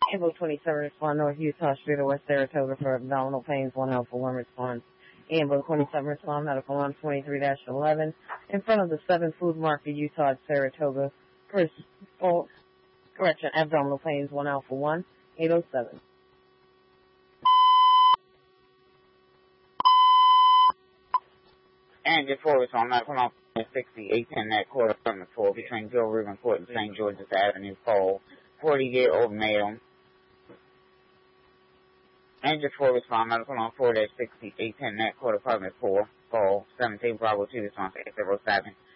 Able 27 respond North Utah Street or West Saratoga for abdominal pains, 1 help for 1 response. Able 27 respond medical on 23-11 in front of the 7 Food Market, Utah at Saratoga for abdominal pains, 1 alpha 1, 807. And your 4 respond medical on 6810 at quarter from the 4 between Joe Rubin Court and St. George's Avenue, Pole, 40-year-old male. And your 4 respond medical on 4-6810 at quarter apartment 4, Pole, 17 Bravo 2 response 807.